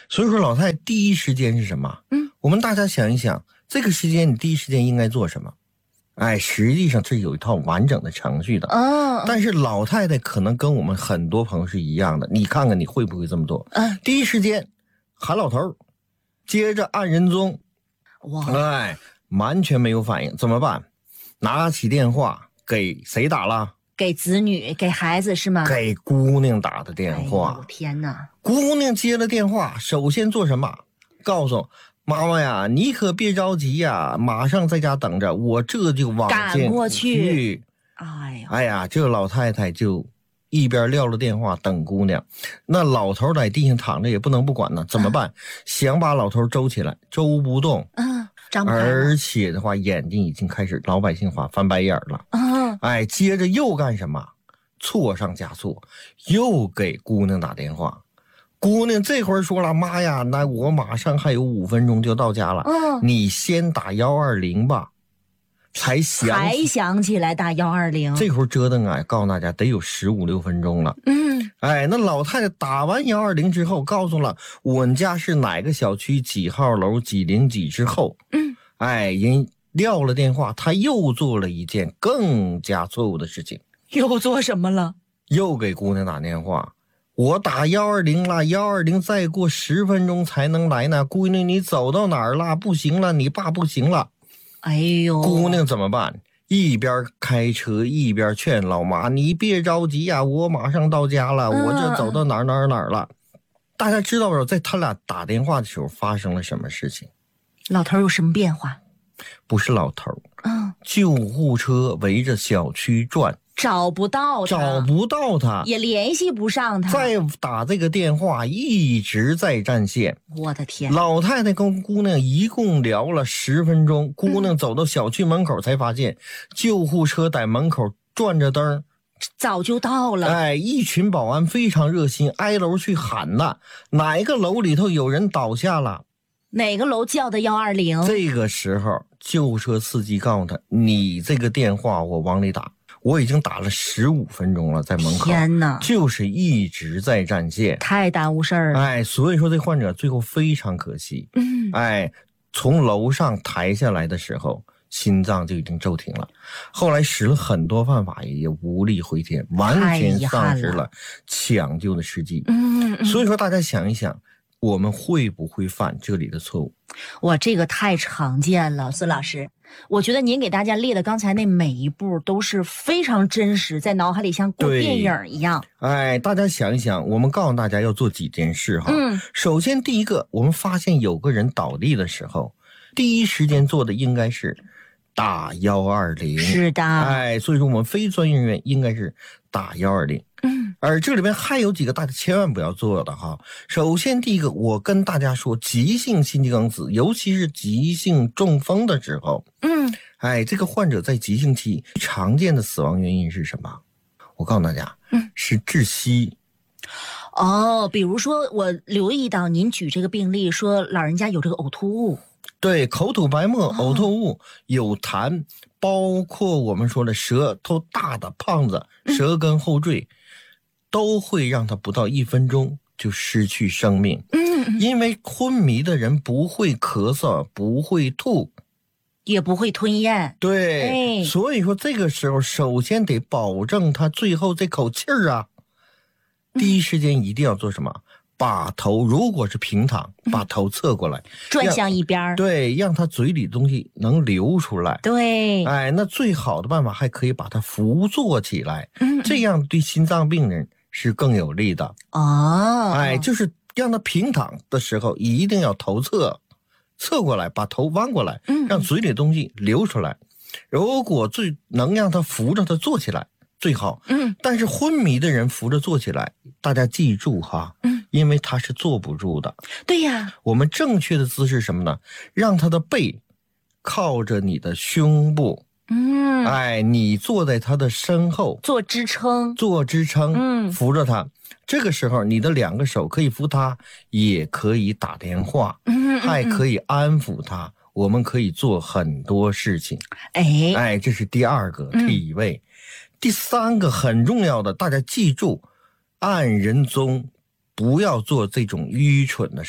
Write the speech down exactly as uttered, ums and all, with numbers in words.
所以说老太太第一时间是什么？ 嗯， 我们大家想一想，这个时间你第一时间应该做什么？哎，实际上是有一套完整的程序的。 嗯， 但是老太太可能跟我们很多朋友是一样的，你看看你会不会这么做？ 嗯， 第一时间喊老头，接着按人中， 哇， 哎，完全没有反应，怎么办？拿起电话给谁打了？ 给子女给孩子是吗？ 给姑娘打的电话。 哎呦天哪！ 姑娘接了电话，首先做什么？告诉妈妈呀，你可别着急呀，马上在家等着，我这就往赶过去。哎呀， 哎呀，这老太太就一边撂了电话等姑娘，那老头在地上躺着也不能不管呢，怎么办？嗯、想把老头周起来，周不动。 嗯，张不开了。 而且的话，眼睛已经开始老百姓话翻白眼了。 嗯， 哎，接着又干什么？错上加错，又给姑娘打电话。姑娘这会儿说了：“妈呀，那我马上还有五分钟就到家了， 嗯， 你先打幺二零吧。”才想才想起来打幺二零， 这会儿折腾啊，告诉大家得有十五六分钟了。 嗯， 哎，那老太太打完幺二零之后，告诉了我们家是哪个小区几号楼几零几之后， 嗯， 哎，人撂了电话，他又做了一件更加错误的事情。 又做什么了？ 又给姑娘打电话。我打幺二零了，幺二零再过十分钟才能来呢。姑娘，你走到哪儿了？不行了，你爸不行了。 哎呦， 姑娘怎么办？一边开车一边劝老妈：“你别着急呀、啊，我马上到家了，我这走到哪儿哪儿哪儿了。”大家知道不？在他俩打电话的时候发生了什么事情？ 老头有什么变化？ 不是老头， 嗯， 救护车围着小区转。 找不到他， 找不到他， 也联系不上他。 再打这个电话一直在占线。 我的天！ 老太太跟姑娘一共聊了十分钟，姑娘走到小区门口才发现，嗯、救护车在门口转着灯， 早就到了。 哎，一群保安非常热心，挨楼去喊呐，哪个楼里头有人倒下了？ 哪个楼叫的幺二零？ 这个时候，救护车司机告诉他：“你这个电话我往里打。”我已经打了十五分钟了，在门口， 天哪， 就是一直在占线， 太耽误事儿了。 哎，所以说这患者最后非常可惜。 嗯， 哎，从楼上抬下来的时候，心脏就已经骤停了。后来使了很多办法，也无力回天，完全丧失了抢救的时机。 嗯, 嗯， 所以说大家想一想，我们会不会犯这里的错误？ 哇，这个太常见了，孙老师。我觉得您给大家列的刚才那每一步都是非常真实，在脑海里像过电影一样。 哎，大家想一想，我们告诉大家要做几件事哈。 嗯， 首先第一个，我们发现有个人倒地的时候，第一时间做的应该是打幺二零。 是的， 哎，所以说我们非专业人员应该是打幺二零。 嗯， 而这里边还有几个大家千万不要做的哈。首先第一个，我跟大家说，急性心肌梗死，尤其是急性中风的时候， 嗯， 哎，这个患者在急性期常见的死亡原因是什么？我告诉大家， 嗯， 是窒息。 哦，比如说我留意到您举这个病例说老人家有这个呕吐物。 对，口吐白沫、呕吐物、哦、有痰，包括我们说的舌头大的胖子，舌根后坠、嗯、都会让他不到一分钟就失去生命。 嗯， 因为昏迷的人不会咳嗽，不会吐， 也不会吞咽。 对、 哎、 所以说这个时候首先得保证他最后这口气儿啊、嗯、第一时间一定要做什么？把头，如果是平躺，把头侧过来， 嗯、转向一边， 对，让他嘴里的东西能流出来。 对， 哎，那最好的办法还可以把它扶坐起来， 嗯， 这样对心脏病人是更有利的。 哦， 哎，就是让他平躺的时候一定要头侧，侧过来，把头弯过来， 嗯， 让嘴里的东西流出来。如果最能让他扶着他坐起来最好， 嗯， 但是昏迷的人扶着坐起来，大家记住哈， 嗯， 因为他是坐不住的。 对呀， 我们正确的姿势是什么呢？让他的背靠着你的胸部， 嗯， 哎，你坐在他的身后， 做支撑， 做支撑， 嗯， 扶着他。这个时候，你的两个手可以扶他，也可以打电话， 嗯， 还可以安抚他。我们可以做很多事情。 哎， 哎，这是第二个体位。嗯，第三个很重要的，大家记住，按人中不要做这种愚蠢的事。